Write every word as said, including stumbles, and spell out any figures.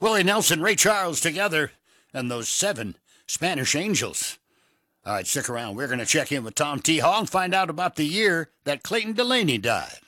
Willie Nelson, Ray Charles together, and those seven Spanish Angels. All right, stick around. We're going to check in with Tom T. Hall and find out about the year that Clayton Delaney died.